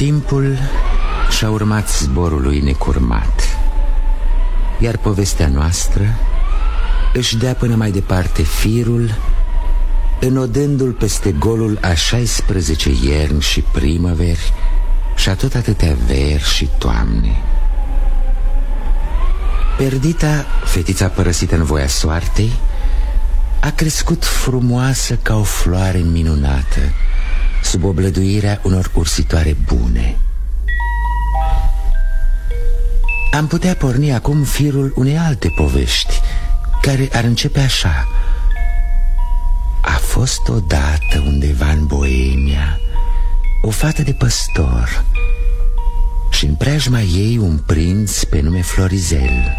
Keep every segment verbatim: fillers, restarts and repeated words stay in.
Timpul și-a urmat zborul lui necurmat, iar povestea noastră își dea până mai departe firul, înodându-l peste golul a șaisprezece ierni și primăveri și a tot atâtea veri și toamne. Perdita, fetița părăsită în voia soartei, a crescut frumoasă ca o floare minunată sub oblăduirea unor ursitoare bune. Am putea porni acum firul unei alte povești, care ar începe așa. A fost odată undeva în Boemia o fată de păstor și în preajma ei un prinț pe nume Florizel.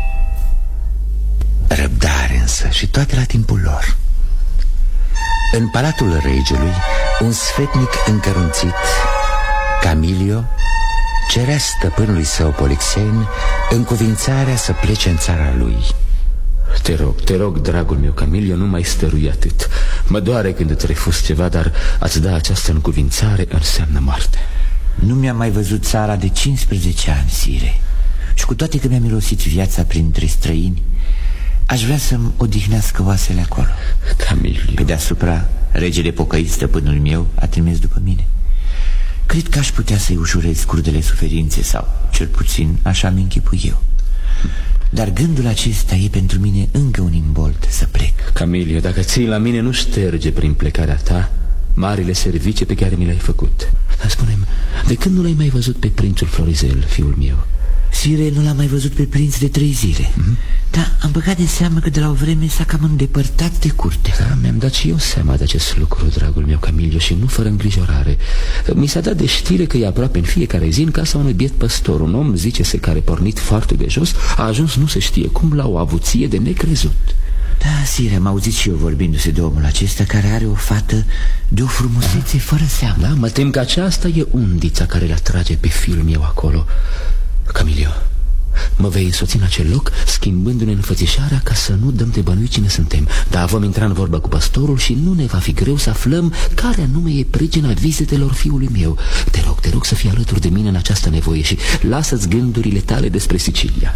Răbdare însă și toate la timpul lor. În palatul regelui, un sfetnic încărunțit, Camilio, cerea stăpânului său Polixen încuvințarea să plece în țara lui. Te rog, te rog, dragul meu, Camilio, nu mai stărui atât. Mă doare când îți refuz ceva, dar a-ți da această încuvințare înseamnă moarte. Nu mi-am mai văzut țara de cincisprezece ani, sire. Și cu toate că mi-a mirosit viața printre străini, aș vrea să-mi odihnească oasele acolo. Camilio. Pe deasupra, regele pocăit, stăpânul meu, a trimis după mine. Cred că aș putea să-i ușurez scurdele suferințe, sau cel puțin așa mi închipu eu. Dar gândul acesta e pentru mine încă un imbold să plec. Camilio, dacă ții la mine, nu șterge prin plecarea ta marile servicii pe care mi le-ai făcut. Dar spune-mi, de când nu l-ai mai văzut pe prințul Florizel, fiul meu? Sire, nu l-am mai văzut pe prinț de trei zile. mm-hmm. Dar am băgat de seamă că de la o vreme s-a cam îndepărtat de curte. Da, mi-am dat și eu seama de acest lucru, dragul meu Camilio, și nu fără îngrijorare. Mi s-a dat de știre că e aproape în fiecare zi în casa unui biet păstor. Un om, zice-se, care pornit foarte de jos, a ajuns nu se știe cum la o avuție de necrezut. Da, sire, am auzit și eu vorbindu-se de omul acesta care are o fată de o frumusețe da. fără seamă. Da, mă tem că aceasta e undița care le atrage pe fiul meu acolo. Camilio, mă vei însoți în acel loc, schimbându-ne înfățișarea ca să nu dăm de bănui cine suntem. Dar vom intra în vorbă cu păstorul și nu ne va fi greu să aflăm care anume e pricina vizitelor fiului meu. Te rog, te rog să fii alături de mine în această nevoie și lasă-ți gândurile tale despre Sicilia.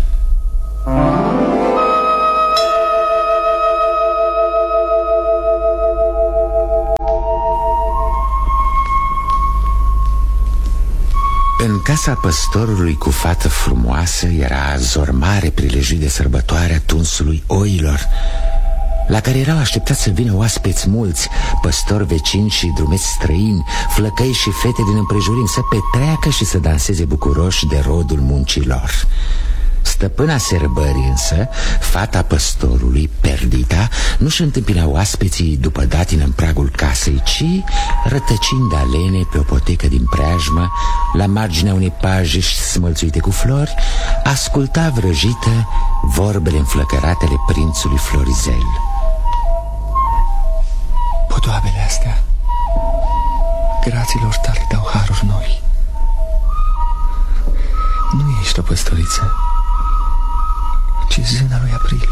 În casa păstorului cu fată frumoasă era zormare prelejit de sărbătoarea tunsului oilor, la care erau așteptați să vină oaspeți mulți, păstori vecini și drumeți străini, flăcăi și fete din împrejurim, să petreacă și să danseze bucuroși de rodul muncilor. Stăpâna sărbării însă, fata păstorului, Perdita, nu-și întâmpina oaspeții după datină în pragul casei, ci, rătăcind alene pe o potecă din preajmă, la marginea unei pajiști smălțuite cu flori, asculta vrăjită vorbele înflăcărate ale prințului Florizel. Podoabele astea graților tale dau haruri noi. Nu ești o păstoriță, ci zâna lui April,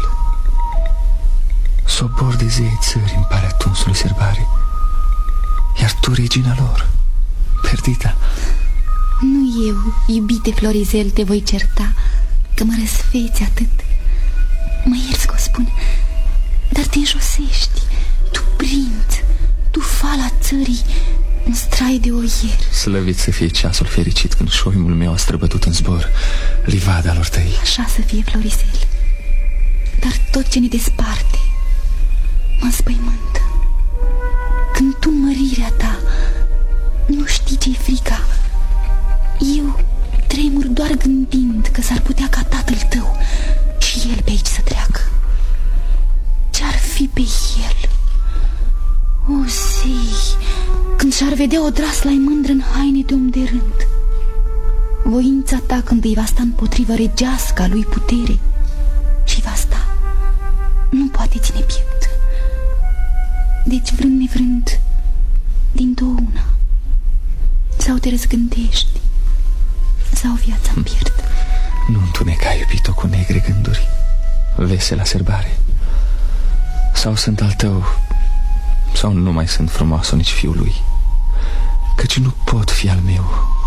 sobor de zei țări în parea tunsului sărbare, iar tu regina lor, Perdita. Nu eu, iubite Florizel, te voi certa, că mă răsfeți atât. Mă ierți că o spun, dar te înjosești. Tu prinț, tu fala țării, un strai de oier. Slăvit să fie ceasul fericit când șoimul meu a străbătut în zbor livada lor tăi. Așa să fie, Florizel. Dar tot ce ne desparte mă înspăimântă. Când tu, mărirea ta, nu știi ce-i frica, eu tremur doar gândind că s-ar putea ca tatăl tău și el pe aici să treacă. Ce-ar fi pe el? O, zei, când și-ar vedea odrasla-i mândră în haine de om de rând. Voința ta când îi va sta împotrivă regeasca lui putere și va sta, nu poate ține piept. Deci, vrând nevrând, din două una, sau te răzgândești, sau viața-mi pierd. Nu întuneca, iubito, cu negre gânduri, vesela sărbare. Sau sunt al tău, sau nu mai sunt frumoasă nici fiul lui, căci nu pot fi al meu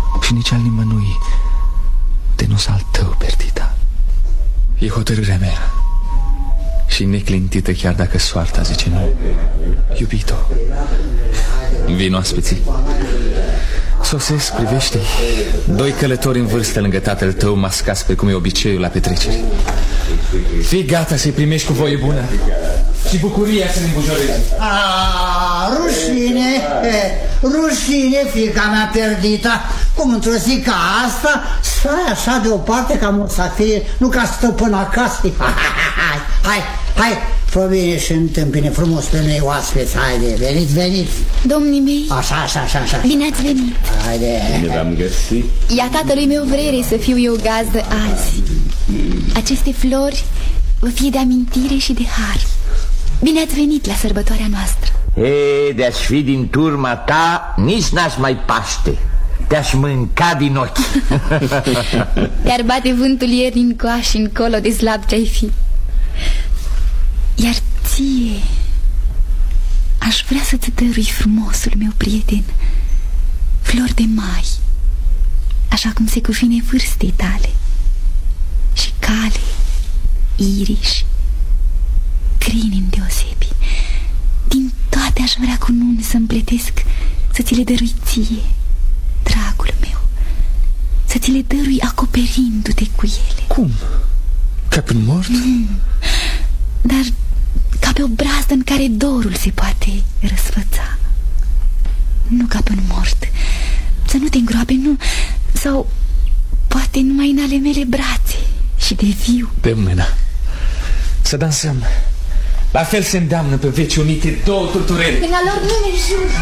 și nici al nimănui de nu al tău, Perdita. E hotărârea mea și neclintită, chiar dacă soarta zice nu. Iubito, vin oaspeții. Sosesc, privește. Doi călători în vârstă lângă tatăl tău, mascați pe cum e obiceiul la petreceri. Fii gata să-i primești cu voie bună și bucuria să ne îmbujoreze. Ah, rușine, rușine, fiica mea Perdita. Cum într-o zi ca asta stai așa deoparte ca musafir, nu ca stăpân acasă. Hai, hai, hai, fă bine și întâmpine frumos pe noi oaspeți. Haide, veniți, veniți. Domnii mei, Așa, așa, așa, așa. bine ați venit. Haide. Bine v-am găsit. Ia tatălui meu vrere să fiu eu gazdă azi. Aceste flori vă fie de amintire și de har. Bine ați venit la sărbătoarea noastră. E, de-aș fi din turma ta, nici n-aș mai paște. Te-aș mânca din ochi. Iar bate vântul ieri din coași încolo de slab ce-ai fi. Iar ție aș vrea să-ți dărui, frumosul meu prieten, flori de mai, așa cum se cuvine vârstei tale, și cale, iriși, crini îndeosebi. Din toate aș vrea cu nuni să împletesc, să ți le dărui ție, dragul meu, să ți le dărui acoperindu-te cu ele. Cum? Ca pe un mort? Mm, dar ca pe o brazdă în care dorul se poate răsfăța. Nu ca pe un mort. Să nu te îngroape, nu. Sau poate numai în ale mele brațe și de viu. Pe mâna. Să dansăm. La fel se îndeamnă pe veci unite două turturele. Până lor nu ne jur.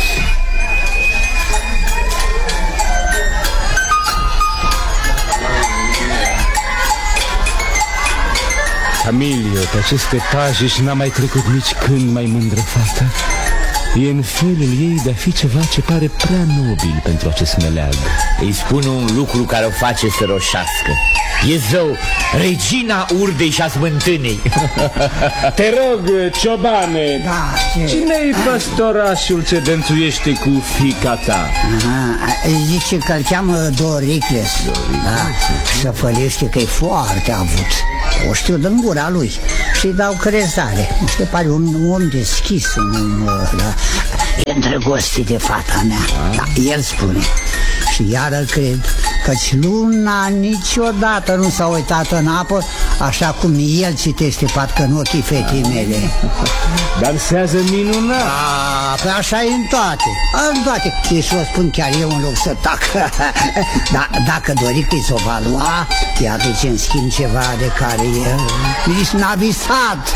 Camilio, pe aceste paje și n-a mai trecut nici când mai mândră fată. E în felul ei de a fi ceva ce pare prea nobil pentru acest meleag. Îi spun un lucru care o face să roșească. E zău, regina urdei și a smântânei. Te rog, ciobane, Da, ce? cine-i păstorașul ce dănțuiește cu fiica ta? Aha, zice că îl cheamă Doricles. Da, să fălește că e foarte avut. O știu din gura lui și-i dau crezare. Se pare un om deschis, un, da. E îndrăgostit de fata mea. Da, el spune. Și iară cred căci luna niciodată nu s-a uitat în apă așa cum el citește parcă în ochii fetei mele. Dansează minunat. A, pe așa e în toate, în toate. Deci o spun chiar eu în loc să tac. Da, dacă dori că-i s-o va lua, îi aduce în schimb ceva de care el nici n-a visat.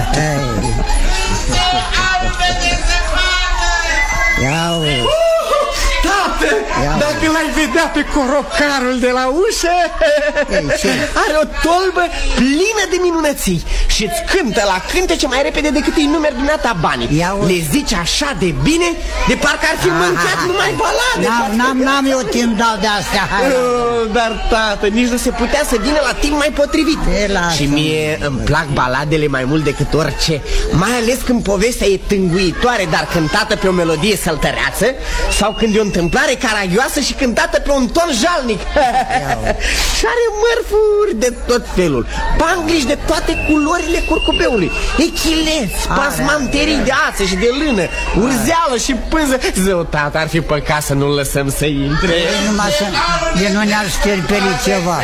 Ia uite. Tată, dacă l-ai vedea pe corocarul de la ușă, are o tolbă plină de minunății și îți cântă la cântece mai repede decât îi numeri dumneata banii. Le zici așa de bine, de parcă ar fi mâncat numai balade. N-am eu timp dau de astea. Dar tată, nici nu se putea să vină la timp mai potrivit. Și mie îmi plac baladele mai mult decât orice, mai ales când povestea e tânguitoare, dar cântată pe o melodie săltăreață, sau când e o întâmplare caragioasă și cântată pe un ton jalnic. Și are mărfuri de tot felul, pangliși de toate culorile curcubeului, echileți, pasmanterii de ață și de lână, urzeală și pânză. Zău, tată, ar fi păcat să nu-l lăsăm să intre. Numai să de nu ne-ar șterpeli ceva.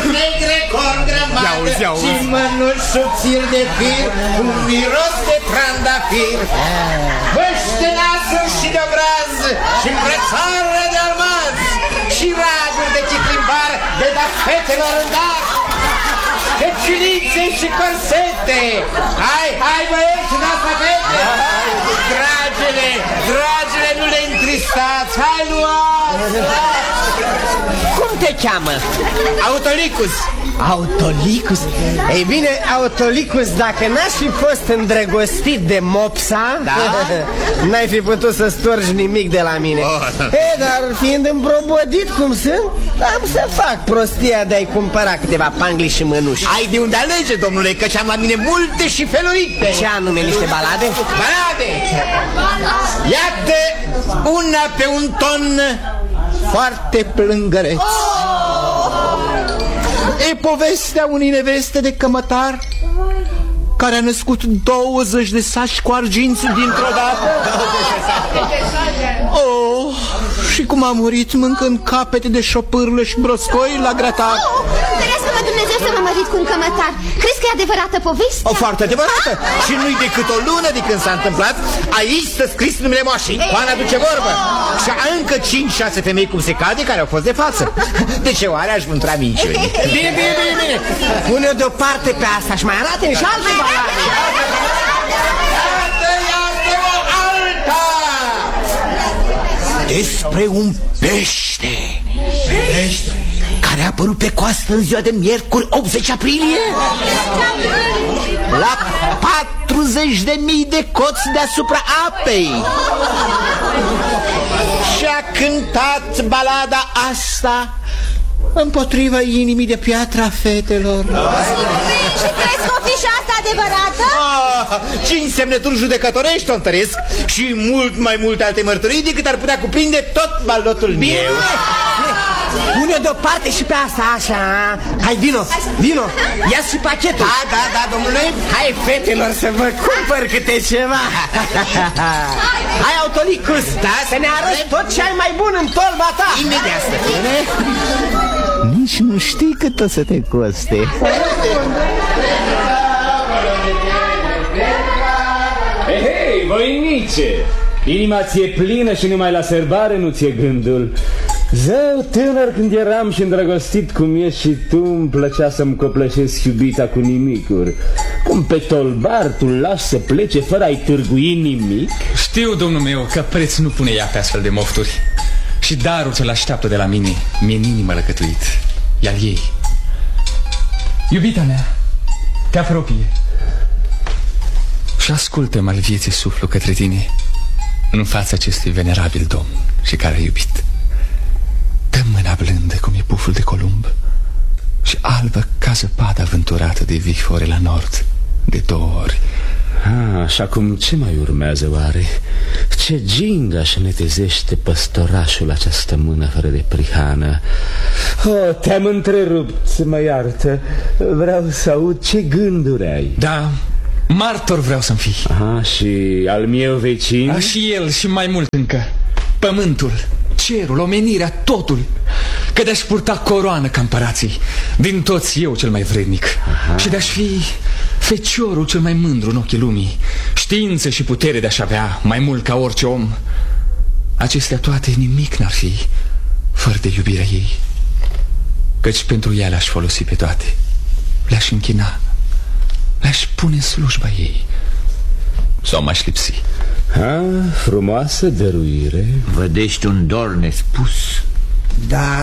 Ia uzi, ia uzi. Și mănuși subțiri de fir, cu miros de trandafir, băște nasul și de obraz, și îmbrățară de almaz, și raguri de chiclimbar, de da fetelor în dar, căciunițe și corsete. Hai, hai băieți, n-asta fete! Dragele, dragele, nu le întristați, hai luați! Cum te cheamă? Autolicus. Autolicus? Ei bine, Autolicus, dacă n-aș fi fost îndrăgostit de mopsa, da? N-ai fi putut să storgi nimic de la mine. oh. E, dar fiind împrobodit cum sunt, am să fac prostia de a-i cumpăra câteva pangli și mănuși. Ai de unde alege, domnule, căci am la mine multe și felurite. Ce anume, niște balade? Balade! Iată una pe un ton foarte plângăreț. E povestea unei neveste de cămătar care a născut douăzeci de saci cu arginți dintr-o dată. Oh, și cum a murit mâncând capete de șopârlă și broscoi la grătar. Oh, ferească-mă Dumnezeu să mă mărit cu un cămătar. Crezi că e adevărată povestea? O, foarte adevărată. Și nu-i decât o lună de când s-a întâmplat. Aici stă scris numele moașii. Coana duce vorbă. Și încă cinci șase femei cum se cade care au fost de față. De ce oare aș vântra minciuni? Bine, bine, bine, bine. Pune-o deoparte pe asta și mai arată-mi și alte balade. Iată, iată o alta! Despre un pește. Pește care a apărut pe coastă în ziua de miercuri optzeci aprilie la patruzeci de mii de coți deasupra apei. Și a cântat balada asta împotriva inimii de piatră a fetelor. Și crezi că o fi și asta adevărată? Ah, cinci semnături judecătorești o întăresc și mult mai multe alte mărturii decât ar putea cuprinde tot balotul meu. Pune-o deoparte și pe asta, așa. Hai, vino, vino, ia și pachetul. Da, da, da, domnule. Hai, fetelor, să vă cumpăr câte ceva. Hai, Autolicus, da, să ne arăți tot ce ai mai bun în tolba ta. Imediat, stăpâne. Nici nu știi cât o să te coste. Hei, hei, voinice! Inima ți-e plină și numai la serbare nu ți-e gândul. Zău, tânăr când eram și îndrăgostit cum ești și tu, îmi plăcea să-mi copleșesc iubita cu nimicuri. Cum pe tolbar tu lași să plece fără a-i târgui nimic? Știu, domnul meu, că preț nu pune ea pe astfel de mofturi. Și darul ce-l așteaptă de la mine mi-e în inimă lăcătuit. Iar ei, iubita mea, te apropie și ascultă-mă al vieții suflu către tine în fața acestui venerabil domn și care a iubit. Dă mâna blândă cum e puful de columb și albă ca zăpada vânturată de vihore la nord de două ori. Ah, și acum ce mai urmează oare? Ce ginga și netezește păstorașul această mână fără de prihană? Oh, te-am întrerupt, mă iartă. Vreau să aud ce gânduri ai. Da, martor vreau să-mi fii. Aha, și al meu vecin? A, și el și mai mult încă. Pământul, cerul, omenirea, totul. Că de-aș purta coroană ca împărații, din toți eu cel mai vrednic. Aha. Și de-aș fi feciorul cel mai mândru în ochii lumii, știință și putere de-aș avea mai mult ca orice om. Acestea toate nimic n-ar fi fără de iubirea ei, căci pentru ea le-aș folosi pe toate. Le-aș închina, le-aș pune în slujba ei. Sau m-aș lipsi. Ha, frumoasă dăruire. Vădești un dor nespus. Dar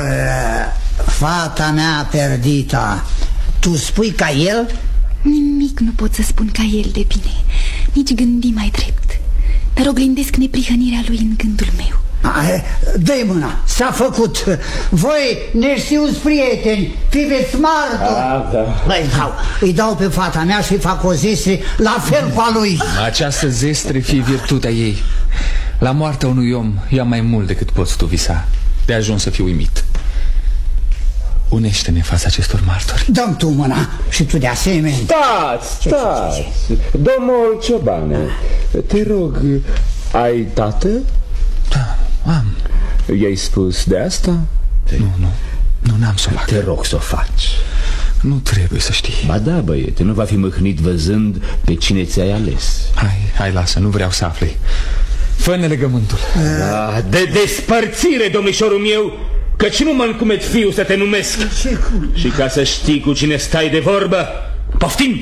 fata mea Perdita, tu spui ca el? Nimic nu pot să spun ca el de bine, nici gândi mai drept, dar oglindesc neprihănirea lui în gândul meu. Dă-i mâna, s-a făcut. Voi neștiuți prieteni, fiveți martori. Da, da. Băi, dau, îi dau pe fata mea și fac o zestre la fel cu a lui. Această zestre fi virtutea ei. La moartea unui om ia mai mult decât poți tu visa. De ajuns să fiu uimit. Unește-ne în fața acestor martori. Dăm tu mâna și tu de asemenea. Stați, stați. Domnul Ciobane, te rog, ai tată? Da, am. I-ai spus de asta? Nu, nu, nu n-am să o fac. Te rog să o faci. Nu trebuie să știi. Ba da, băiete, nu va fi mâhnit văzând pe cine ți-ai ales. Hai, hai, lasă, nu vreau să afli. Fă-ne legământul. Da, de despărțire, domnișorul meu, căci nu mă încumet fiu să te numesc. Și ca să știi cu cine stai de vorbă, poftim!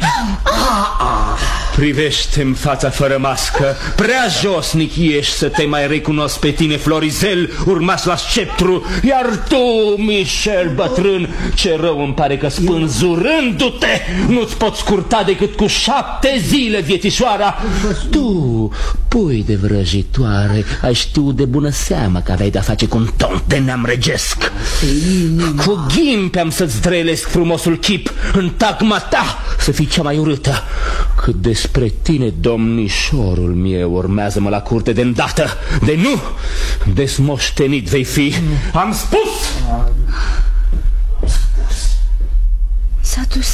Privește-mi fața fără mască, prea josnic ești să te mai recunosc pe tine, Florizel, urmaș la sceptru. Iar tu, Michel bătrân, ce rău îmi pare că spânzurându-te nu-ți poți scurta decât cu șapte zile viețișoara. Tu, pui de vrăjitoare, ai știut de bună seamă că aveai de-a face cu un tont de neam regesc. Cu ghimpe am să-ți drelesc frumosul chip, în tagma ta să fii cea mai urâtă. Cât de despre tine, domnișorul meu. Urmează-mă la curte de îndată. De nu, desmoștenit vei fi. Am spus! S-a dus.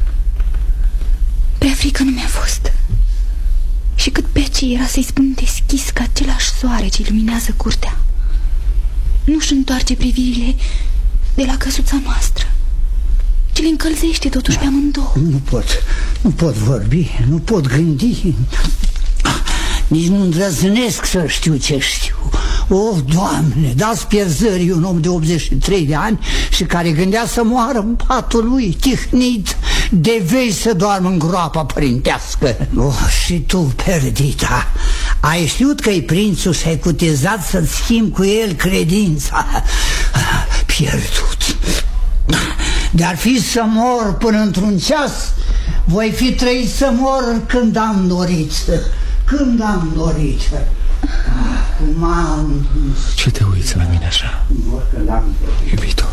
Prea frică nu mi-a fost. Și cât pe ce era să-i spun deschis că același soare ce iluminează curtea nu-și întoarce privirile de la căsuța noastră, ci le încălzește totuși pe amândouă. Nu pot, nu pot vorbi, nu pot gândi. Nici nu îndrăznesc să știu ce știu. O, Doamne, dați pierzării un om de optzeci și trei de ani și care gândea să moară în patul lui, tihnit, de vei să doarmă în groapa părintească. Oh, și tu, Perdita, ai știut că-i prințul și ai cutezat să-ți schimbi cu el credința. Pierdut. De-ar fi să mor până într-un ceas, voi fi trăit să mor când am dorit. Când am dorit. Cum am... Ce te uiți la mine așa? Iubito,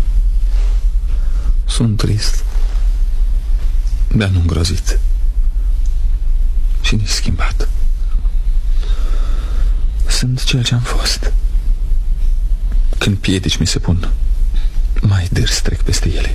sunt trist, dar nu îngrozit și nici schimbat. Sunt ceea ce am fost. Când piedici mi se pun, mai dârs trec peste ele.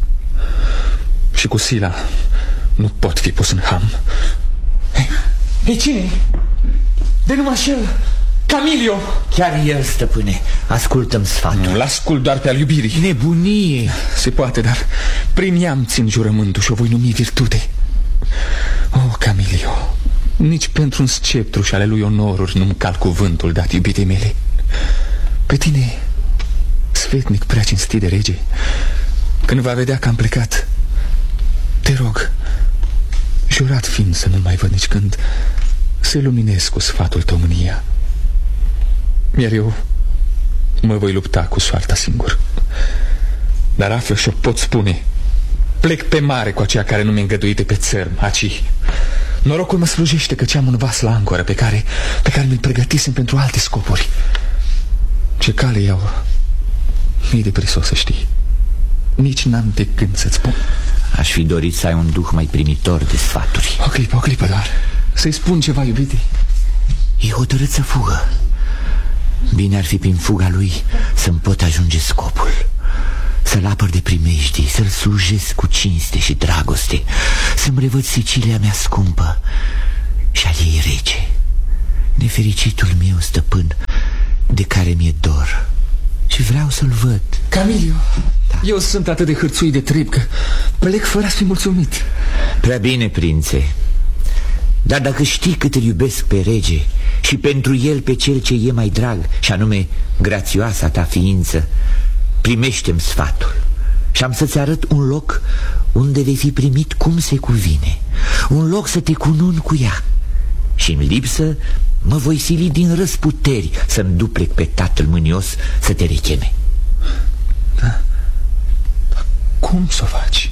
Și cu sila nu pot fi pus în ham. Hei, hey, cine? De numai și el, Camilio. Chiar el, stăpâne, ascultă-mi sfatul. Nu, l-ascult doar pe al iubirii. Nebunie. Se poate, dar prin ea îmi țin jurământul și o voi numi virtute. Oh, Camilio, nici pentru un sceptru și ale lui onoruri nu-mi cal cuvântul dat iubitei mele. Pe tine, sfetnic prea cinstit de rege, când va vedea că am plecat, te rog, jurat fiind să nu mai văd nici când, să luminez cu sfatul tău mânia. Iar eu mă voi lupta cu soarta singur. Dar află și-o pot spune, plec pe mare cu aceea care nu mi-e îngăduite pe țărm, aci. Norocul mă slujește că am un vas la ancoră pe care, pe care mi-l pregătisem pentru alte scopuri. Ce cale iau, nu-i de prisos să știi. Nici n-am de gând să-ți spun. Aș fi dorit să ai un duh mai primitor de sfaturi. O clipă, o clipă doar. Să-i spun ceva, iubite. E hotărât să fugă. Bine ar fi prin fuga lui să-mi pot ajunge scopul. Să-l apăr de primejdii, să-l slujesc cu cinste și dragoste, să-mi revăd Sicilia mea scumpă și al ei rege, nefericitul meu stăpân, de care mi-e dor și vreau să-l văd. Camilio, da. Eu sunt atât de hârțuit de treb că plec fără a-ți fi mulțumit. Prea bine, prințe. Dar dacă știi cât îl iubesc pe rege și pentru el pe cel ce e mai drag, și anume grațioasa ta ființă, primește-mi sfatul și am să-ți arăt un loc unde vei fi primit cum se cuvine, un loc să te cununi cu ea. Și în lipsă mă voi sili din răsputeri să-mi duplec pe tatăl mânios să te recheme. Da, dar cum să o faci?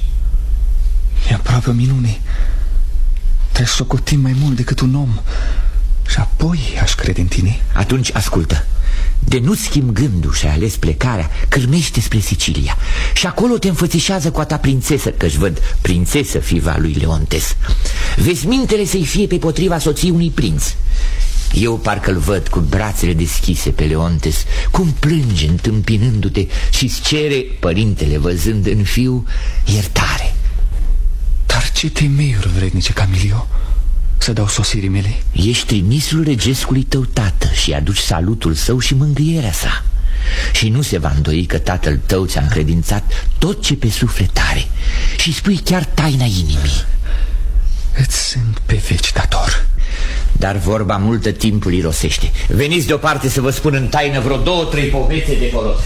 E aproape o minune. Trebuie să socotim mai mult decât un om și apoi aș crede în tine. Atunci ascultă. De nu schimb gândul și ai ales plecarea, cârmește spre Sicilia și acolo te înfățișează cu a ta prințesă, că-și văd prințesă fiva lui Leontes. Vesmintele să-i fie pe potriva soției unui prinț. Eu parcă-l văd cu brațele deschise pe Leontes, cum plânge întâmpinându-te și-ți cere, părintele văzând în fiu, iertare. Dar ce temeiuri vrednice, Camilio, să dau sosirii mele? Ești trimisul regescului tău tată și aduci salutul său și mângâierea sa. Și nu se va îndoi că tatăl tău ți-a încredințat tot ce pe suflet are și spui chiar taina inimii. Îți sunt pe veci dator. Dar vorba multă timpul irosește. Veniți deoparte să vă spun în taină vreo două, trei povețe de folos.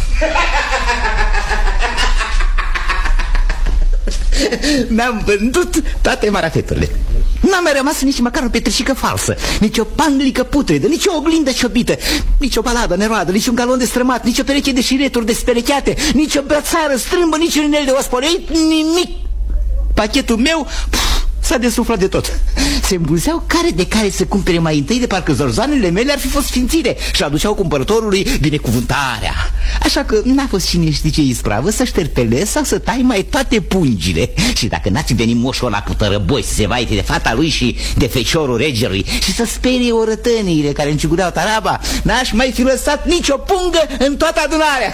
Mi-am vândut toate marafeturile. N-a mai rămas nici măcar o petricică falsă, nici o panglică putredă, nici o oglindă ciobită, nici o baladă neroadă, nici un galon de strămat, nici o pereche de șireturi desperecheate, nici o brățară strâmbă, nici un inel de osporeit, nimic. Pachetul meu pf, s-a desuflat de tot. Se îmbulzeau care de care să cumpere mai întâi, de parcă zorzoanele mele ar fi fost sfințire, și aduceau cumpărătorului binecuvântarea. Așa că n-a fost cine știe ce ispravă să șterpelezi sau să tai mai toate pungile. Și dacă n-ați venit moșul ăla cu tărăboi să se vaite de fata lui și de feciorul regelui și să sperie orătăniile care înciugureau taraba, n-aș mai fi lăsat nicio pungă în toată adunarea.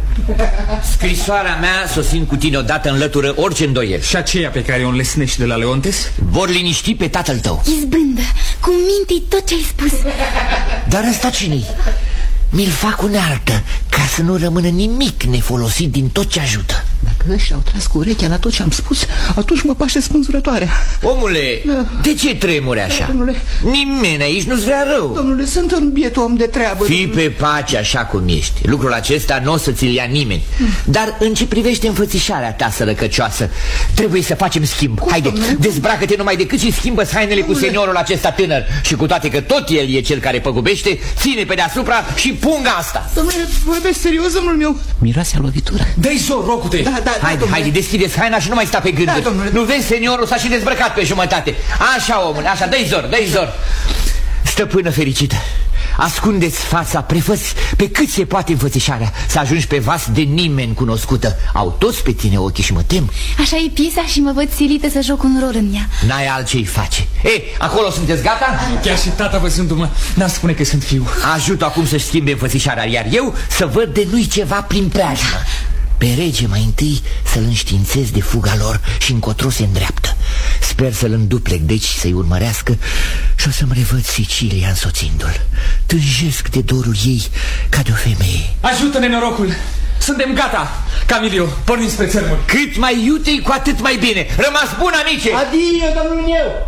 Scrisoarea mea, sosind cu tine odată, înlătură orice îndoiel. Și aceea pe care o înlesnești de la Leontes? Vor liniști pe tatăl tău. Izbândă, cu minte tot ce ai spus. Dar ăsta cine-i? Mi-l fac unealtă, ca să nu rămână nimic nefolosit din tot ce ajută. Dacă ăștia au tras cu urechea la tot ce am spus, atunci mă paște spânzurătoarea. Omule, da. De ce tremuri așa? Domnule, nimeni aici nu-ți vrea rău. Domnule, sunt un biet om de treabă. Fii domnule. pe pace așa cum ești. Lucrul acesta nu o să ți-l ia nimeni. hmm. Dar în ce privește înfățișarea ta sărăcăcioasă, trebuie să facem schimb. Cum, haide, domnule? Dezbracă-te numai decât și schimbă hainele cu seniorul acesta tânăr. Și cu toate că tot el e cel care păgubește, ține pe deasupra și punga asta. Domnule, vorbești serios, domnul meu? Miroase a lovitură. Dă-i zor, rocute. Da, da, haide, da, haide, deschideți haina și nu mai sta pe gânduri. Da, domnule. Nu vezi, seniorul s-a și dezbrăcat pe jumătate. Așa, omule, așa, dă-i zor, dă-i zor. Stăpână fericită, ascundeți fața, prefăți pe cât se poate înfățișarea, să ajungi pe vas de nimeni cunoscută. Au toți pe tine ochii și mă tem. Așa e piesa și mă văd silită să joc un rol în ea. N-ai altce-i face. E, acolo sunteți gata? Chiar și tata văzându-mă n-am spune că sunt fiu. Ajut acum să-și schimbe înfățișarea, iar eu să văd de nu-i ceva prin preajmă. Pe rege mai întâi să-l înștiințez de fuga lor și încotro se îndreaptă. Sper să-l înduplec, deci să-i urmărească și o să-mi revăd Sicilia însoțindu-l. Tânjesc de dorul ei ca de o femeie. Ajută-ne norocul! Suntem gata! Camilio, pornim spre țărmuri. Cât mai iute, cu atât mai bine. Rămas bun, amice! Adio, domnul meu!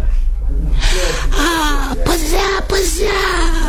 Ah, păzea, păzea!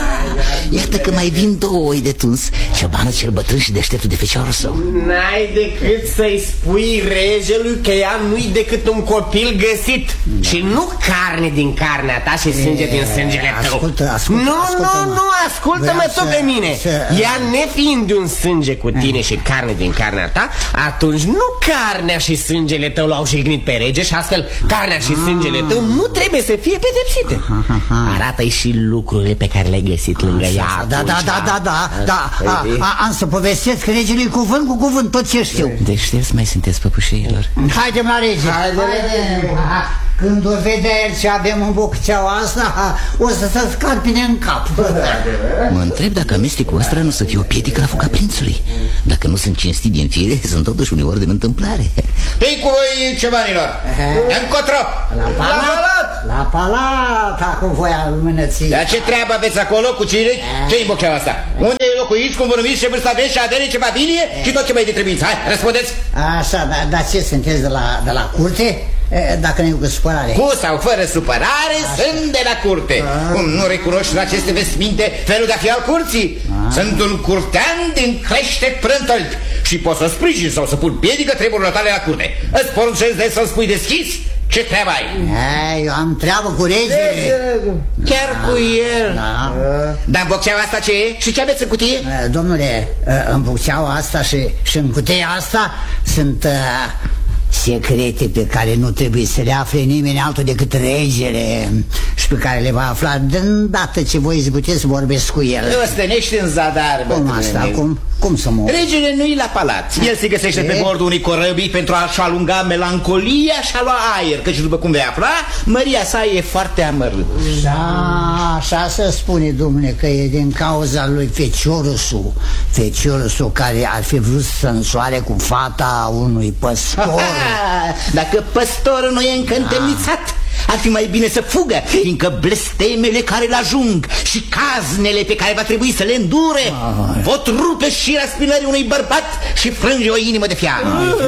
Iată că mai vin două oi de tuns, ciobanul cel bătrân și deșteptul de feciorul său. N-ai decât să-i spui regelui că ea nu-i decât un copil găsit, da. Și nu carne din carnea ta și sânge e, din sângele tău. Ascultă, ascultă, Nu, ascultă, nu, nu, ascultă-mă tot pe mine să... Ea nefiind un sânge cu tine și carne din carnea ta, atunci nu carnea și sângele tău l-au jignit pe rege și astfel carnea și sângele tău nu trebuie să fie pedepsite. Arată-i și lucrurile pe care le-ai găsit lângă ea. Da, da, da, da, da, da. A, a, am să povestesc regelui cuvânt cu cuvânt tot ce știu. Deci știți, mai sunteți păpușeilor. Haidem la rege. Haidem. Când o vede el ce avem în bucceaua asta, o să se scarpine în cap. Mă întreb dacă amestecul ăsta nu să fie o piedică la fuga prințului. Dacă nu sunt cinstit din fire, sunt totuși uneori din întâmplare. Ei cu voi, ciobanilor, încotro! La palat! La palat, acum voi al mânății. Dar ce treabă aveți acolo cu cine? Ce-i în bucceaua asta? Unde locuiți, cum vă numiți, ce vârstă aveți, ce avere, ce familie și tot ce mai detribiți? Hai, răspundeți! Așa, dar da, ce sunteți de la, de la curte? Dacă ne-i cu supărare. Cu sau fără supărare, așa. Sunt de la curte. A. Cum nu recunoști la aceste vestminte felul de a fi al curții? A. Sunt un curtean din crește prântălpi și pot să sprijin sau să pun piedică treburile tale la curte. Îți poruncesc de să-l spui deschis? Ce treabă ai? Ei, eu am treabă cu regele. Chiar da, cu el? Da. Dar în boxeaua asta ce e? Și ce aveți în cutie? Domnule, în boxeaua asta și, și în cutia asta sunt... Uh, secrete pe care nu trebuie să le afle nimeni altul decât regele și pe care le va afla de îndată ce voi izbuteți să vorbesc cu el. Ostănești în zadar, bă. Cum asta? Cum, cum să mă... Regele nu-i la palat. El se găsește e? pe bordul unui corăbii pentru a-și alunga melancolia și a lua aer, căci după cum vei afla, măria sa e foarte amărâtă. Da, așa se spune, domnule, că e din cauza lui Feciorusul. Feciorusul care ar fi vrut să însoare cu fata unui păstor. Dacă păstorul nu e încă întemnițat, ar fi mai bine să fugă, fiindcă blestemele care îl ajung și caznele pe care va trebui să le îndure pot rupe și spinării unui bărbat și frânge o inimă de fiară.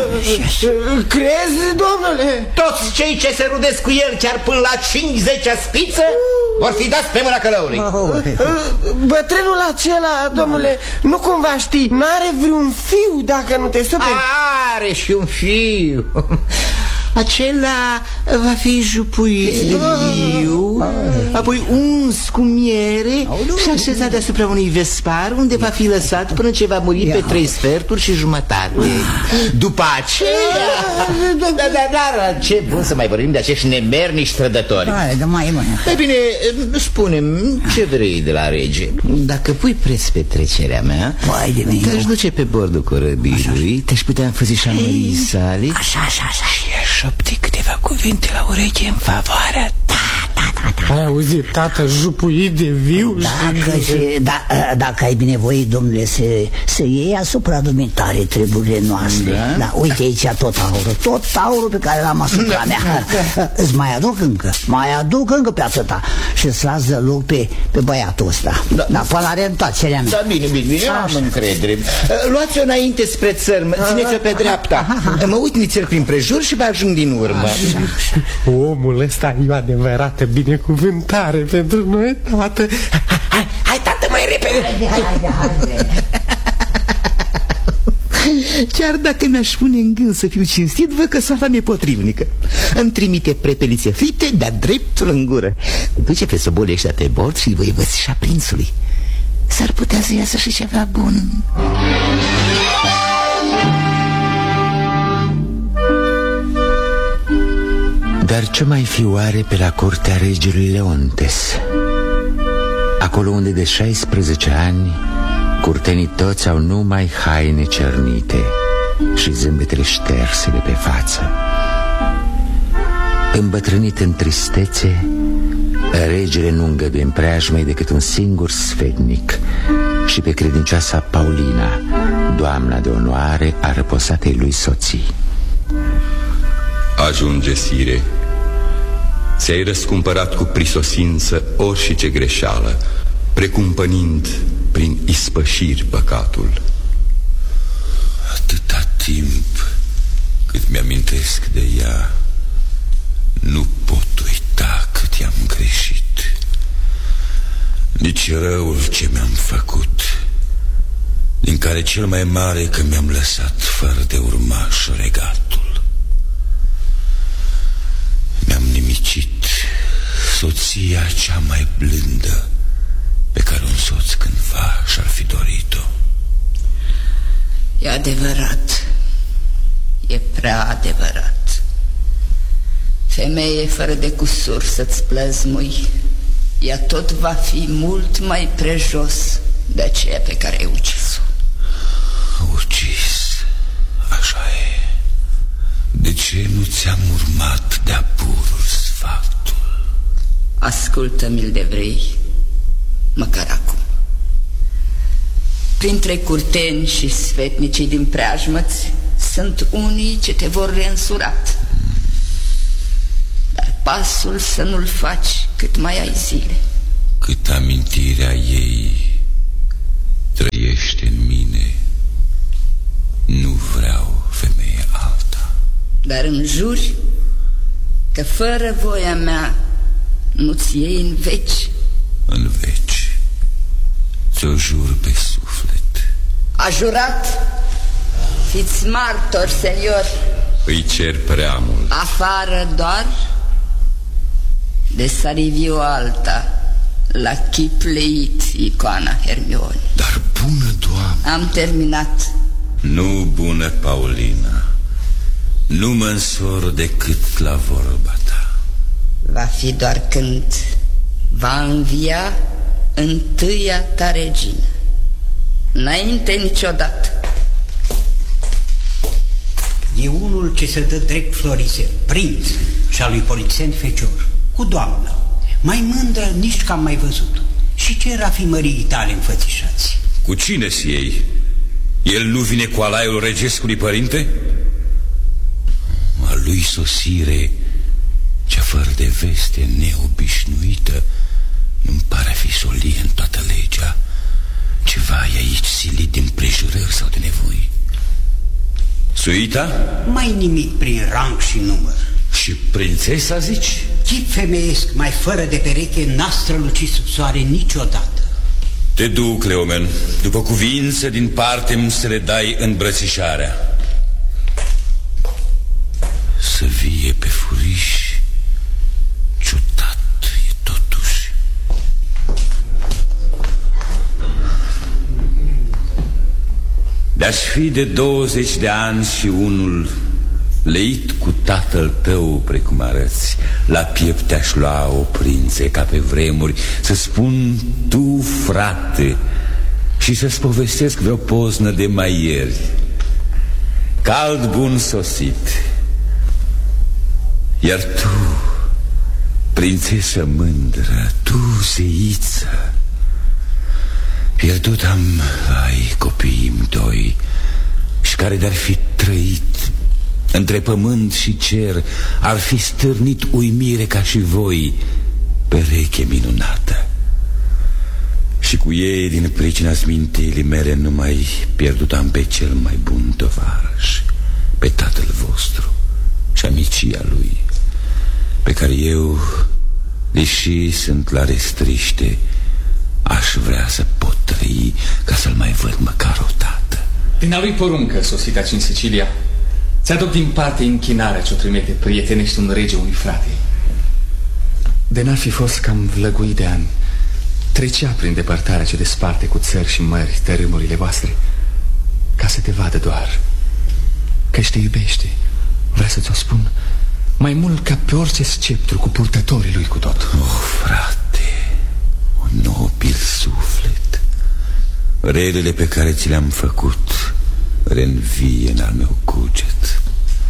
Crezi, domnule? Toți cei ce se rudesc cu el, chiar până la cincizecea spiță, vor fi dați pe mâna călăului. Bătrânul acela, domnule, nu cumva știi, n-are vreun fiu dacă nu te superi? Are și un fiu. Acela va fi jupuit de viu, apoi uns cu miere și așezat deasupra unui vespar, unde va fi lăsat până ce va muri pe trei sferturi și jumătate. După aceea... Da, da, da, ce bun să mai vorbim de acești nemernici trădători. Mai bine, spune-mi, ce vrei de la rege? Dacă pui preț pe trecerea mea, te-aș duce pe bordul corăbilului, te-aș putea înfățișa mării sale. Așa, așa, așa. Și aș șopti câteva cuvinte la ureche în favoarea ta. Ai auzit, tată, jupuit de viu? Dacă, și, da, dacă ai binevoit, domnule, să, să iei asupra dumitare treburile noastre. Da? Da, uite aici tot aurul, tot aurul pe care l-am asupra da, mea. Da. Îți mai aduc încă, mai aduc încă pe atâta și îți las de loc pe, pe băiatul ăsta. Da, da, până la reîntoarcerea mea. Da, bine, bine, bine, am încredere. Luați-o înainte spre țărm, țineți-o pe dreapta. Mă uit nițel prin prejur și vă ajung din urmă. Omul ăsta e o adevărată binecuvântare pentru noi, tată. Hai, hai, tată, mai repede. Haide, haide, haide. Chiar dacă mi-aș pune în gând să fiu cinstit, văd că soata mi-e potrivnică. Îmi trimite prepelițe fripte de-a dreptul în gură. Duce pe sobolii ăștia pe bord și voi vățișa prințului. S-ar putea să iasă și ceva bun. Dar ce mai fi oare pe la curtea regelui Leontes? Acolo unde de șaisprezece ani curtenii toți au numai haine cernite și zâmbetele șterse de pe față. Îmbătrânit în tristețe, regele nu îngăduie în preajmă decât un singur sfetnic și pe credincioasa Paulina, doamna de onoare a răposatei lui soții. Ajunge, sire. Ți-ai răscumpărat cu prisosință orice greșeală, precumpănind prin ispășiri păcatul. Atâta timp cât mi-amintesc de ea, nu pot uita cât i-am greșit, nici răul ce mi-am făcut, din care cel mai mare că mi-am lăsat fără de urmaș regatul. Mi-am nimicit soția cea mai blândă pe care un soț cândva și-ar fi dorit-o. E adevărat, e prea adevărat. Femeie fără de cusur să-ți plăzmui, ea tot va fi mult mai prejos de aceea pe care ai ucis-o. Ucis, așa e. De ce nu ți-am urmat de-a purul sfatul? Ascultă-mi-l de vrei, măcar acum. Printre curteni și sfetnicii din preajmă-ți sunt unii ce te vor reînsurat, dar pasul să nu-l faci cât mai ai zile. Cât amintirea ei trăiește în mine, nu vreau femeie alta. Dar îmi juri că fără voia mea nu-ți iei în veci. În veci ți-o jur pe suflet. A jurat? Fiți martori, senior. Îi cer prea mult. Afară doar de Sariviu alta, la chip leit, icoana Hermione. Dar bună doamnă. Am terminat. Nu, bună Paulina, nu mă însor decât la vorba ta. Va fi doar când va învia întâia ta regină, înainte niciodată. E unul ce se dă drept Florizel, prinț și al lui Polițen fecior, cu doamnă, mai mândră nici că am mai văzut. Și ce rafinării tale înfățișați? Cu cine-s ei? El nu vine cu alaiul regescului părinte? A lui sosire, cea fără de veste neobișnuită, nu-mi pare a fi solie în toată legea. Ceva e aici silit din prejurări sau de nevoi. Suita? Mai nimic prin rang și număr. Și prințesa, zici? Chip femeiesc mai fără de pereche n-a strălucit sub soare niciodată. Te duc, Cleomen, după cuvință din parte-mi să le dai îmbrățișarea. să vie pe furiș. Ciudat e totuși. De-aș fi de douăzeci de ani și unul leit cu tatăl tău precum arăți, la piept te-aș lua o prințe ca pe vremuri, să spun tu, frate, și să-ți povestesc vreo poznă de mai ieri. Cald bun sosit. Iar tu, prințesă mândră, tu, zeiță, pierdut am ai copiii doi, și care de-ar fi trăit între pământ și cer, ar fi stârnit uimire ca și voi, pereche minunată. Și cu ei, din pricina smintelii mele, numai pierdut am pe cel mai bun tovarăș, pe tatăl vostru și amicia lui, pe care eu, deși sunt la restriște, aș vrea să pot trăi ca să-l mai văd măcar o dată. Din a lui poruncă, sosit aici în Sicilia, ți-aduc din parte închinarea ce-o trimite prietenești un rege unui frate. De n-ar fi fost cam vlăguit de ani, trecea prin depărtarea ce desparte cu țări și mări tărâmurile voastre, ca să te vadă doar, că-și te iubește, vrea să-ți o spun, mai mult ca pe orice sceptru cu purtătorii lui cu tot. Oh, frate, un nobil suflet, relele pe care ți le-am făcut reînvie în al meu cuget.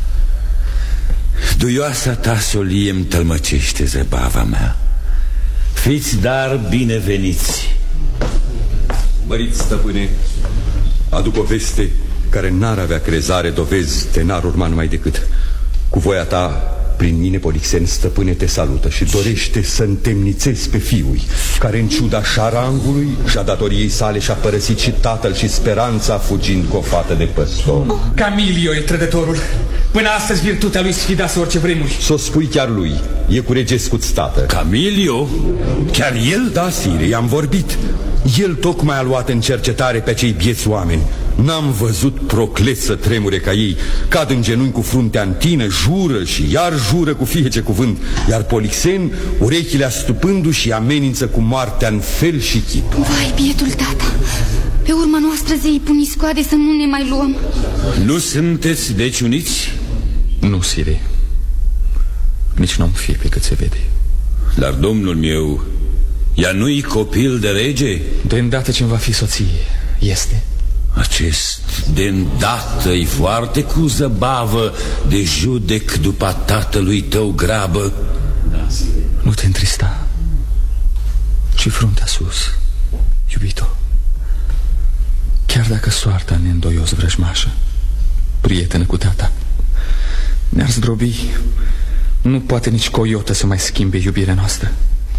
Duioasa ta solie îmi tălmăcește zăbava mea. Fiți dar bineveniți. Măriți stăpâne, aduc o veste care n-ar avea crezare, dovezi de n-ar urma numai decât. Cu voia ta, prin mine, Polixen, stăpâne, te salută și dorește să întemnițezi pe fiul, care în ciuda șarangului și a datoriei sale și-a părăsit și tatăl și speranța, fugind cu o fată de păstor. Oh. Camilio e trădătorul. Până astăzi virtutea lui sfidase orice vremuri. S-o spui chiar lui, e cu regescu-ți tată. Camilio? Chiar el? Da, sire, i-am vorbit. El tocmai a luat în cercetare pe acei bieți oameni. N-am văzut procleți să tremure ca ei. Cad în genunchi cu fruntea în tine, jură și iar jură cu fiece cuvânt. Iar Polixen, urechile astupându-și, și amenință cu moartea în fel și chip. Vai, bietul tata, pe urma noastră zeii puni scoade să nu ne mai luăm. Nu sunteți deci uniți? Nu, sire. Nici n-om fi pe cât se vede. Dar domnul meu, ea nu-i copil de rege? De îndată ce-mi va fi soție, este. Acest de îndată-i foarte cu zăbavă de judec după tatălui tău grabă. Nu te întrista, ci fruntea sus, iubito. Chiar dacă soarta neîndoios vrăjmașă, prietenă cu tata, ne-ar zdrobi, nu poate nici coiotă să mai schimbe iubirea noastră.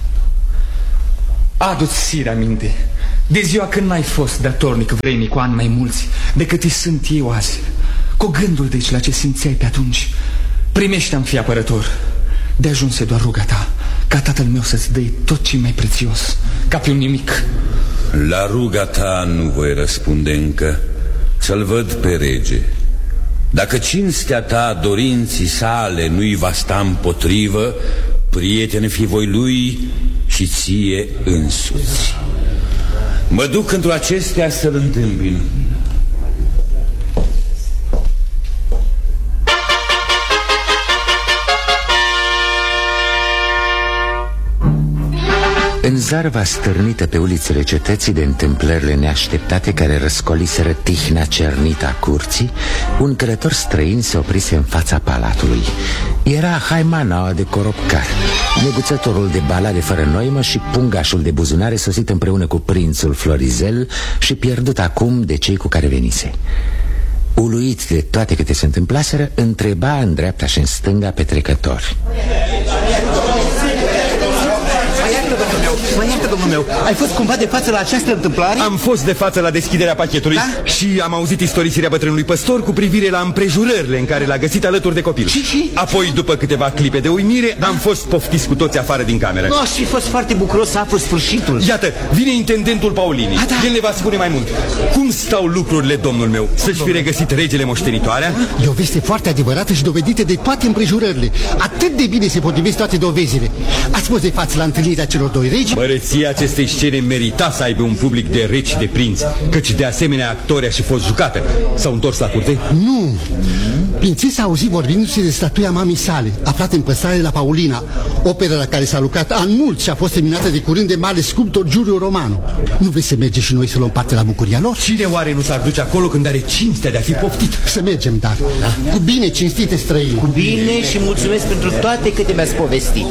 Adu-ți, sire, aminte de ziua când n-ai fost datornic vrei cu ani mai mulți decât îi sunt eu azi, cu gândul deci la ce simțeai pe atunci. Primește-mi fi apărător. De ajunse doar ruga ta, ca tatăl meu să-ți dai tot ce mai prețios, ca pe un nimic. La ruga ta nu voi răspunde încă. Să-l văd pe rege. Dacă cinstea ta, dorinții sale, nu-i va sta împotrivă, prietene fi voi lui și ție însuți. Mă duc într-o acestea să-l întâmpin. În zarva stârnită pe ulițele cetății de întâmplările neașteptate care răscoliseră tihna cernită a curții, un călător străin se oprise în fața palatului. Era Haimana de Coropcar, neguțătorul de balade fără noimă și pungașul de buzunare sosit împreună cu prințul Florizel și pierdut acum de cei cu care venise. Uluit de toate câte se întâmplaseră, întreba în dreapta și în stânga pe trecători. Mă iartă, domnul meu, ai fost cumva de față la această întâmplare? Am fost de față la deschiderea pachetului, da? Și am auzit istorisirea bătrânului păstor cu privire la împrejurările în care l-a găsit alături de copil. Și, și? Apoi, după câteva clipe de uimire, am fost poftiți cu toți afară din cameră. Nu, aș fi fost foarte bucuros să aflu sfârșitul. Iată, vine intendentul Paulini. A, da. El ne va spune mai mult. Cum stau lucrurile, domnul meu? Să-și fi regăsit regele moștenitoarea? E o veste foarte adevărată și dovedită de toate împrejurările. Atât de bine se potrivesc toate dovezile. Ați fost de față la întâlnirea celor doi regi? Măreția acestei scene merita să aibă un public de regi și de prinți, căci de asemenea actori a și fost jucată. S-au întors la curte? Nu. Prințesa a auzit vorbindu-se de statuia mamei sale, aflată în păstrare la Paulina, operă la care s-a lucrat an mult și a fost terminată de curând de mare sculptor Giulio Romano. Nu vrei să mergem și noi să luăm parte la bucuria lor? Cine oare nu s-ar duce acolo când are cinstea de a fi poftit? Să mergem, dar da. Cu bine, cinstite străini. Cu bine și mulțumesc pentru toate câte mi-ați povestit.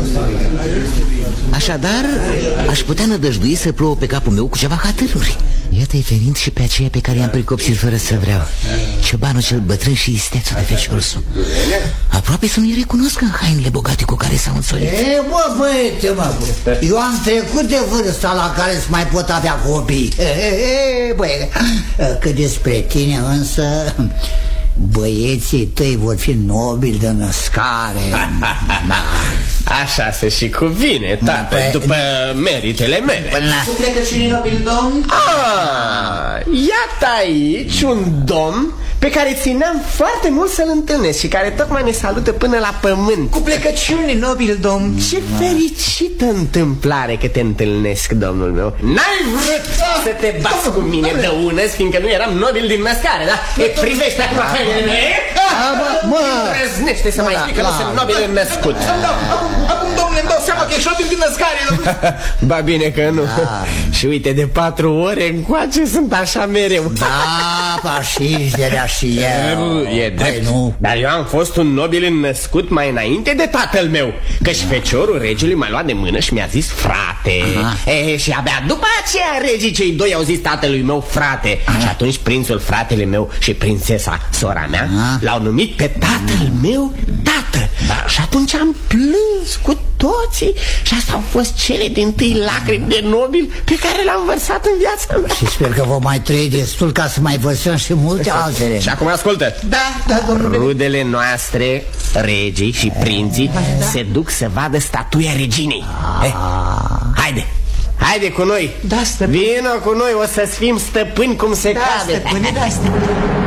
Așadar, aș putea nădăjdui să plouă pe capul meu cu ceva hatăruri. Iată-i venind și pe aceea pe care i-am pricopsit fără să vreau. Ciobanul cel bătrân și istețul de feciorsul. Aproape să nu-i recunosc în hainele bogate cu care s-au însolit. E, bă, băiete, mă, bă. Eu am trecut de vârsta la care să mai pot avea copii. E, e, băi, că despre tine însă... Băieții tăi vor fi nobili de născare. Așa se și cuvine, tată, pe... după meritele mele. Cu plecăciunii, nobil domn? Ah, iată aici un domn pe care țineam foarte mult să-l întâlnesc și care tocmai ne salută până la pământ. Cu plecăciunii, nobil domn. Ce fericită întâmplare că te întâlnesc, domnul meu. N-ai vrut să te bați cu mine de unăs, fiindcă nu eram nobil din născare, da? E, privește acum hainele mele. Mă, răznește să mai spui că nu sunt nobil născut. Acum, domnule, îmi dau seama că ești nobil din născare. Ba bine că nu. Și uite, de patru ore încoace sunt așa mereu. Da, pașiși de rea și eu. E drept. Dar eu am fost un nobil născut mai înainte de tatăl meu, căci feciorul regelui m-a luat de mână și mi-a zis frate. E, și abia după aceea regii cei doi au zis tatălui meu frate. Aha. Și atunci prințul, fratele meu și prințesa, sora mea, l-au numit pe tatăl meu tată. Da. Și atunci am plâns cu toții și asta au fost cele dintâi lacrimi de nobil pe care le-am vărsat în viața mea. Și sper că vom mai trăi destul ca să mai vărsăm și multe altele. Și acum ascultă. Da, da, domnule. Rudele noastre, regii și prinții, da, se duc să vadă statuia reginei. eh, Haide, haide cu noi. Da, stăpâne. Vino cu noi, o să fim stăpâni cum se da, cade. Stăpâne, da, stăpâne.